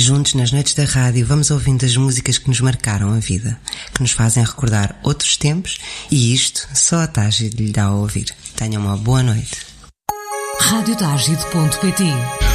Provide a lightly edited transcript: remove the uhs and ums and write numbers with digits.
Juntos, nas noites da rádio, vamos ouvindo as músicas que nos marcaram a vida, que nos fazem recordar outros tempos, e isto só a Tágide lhe dá a ouvir. Tenham uma boa noite. Radiotágide.pt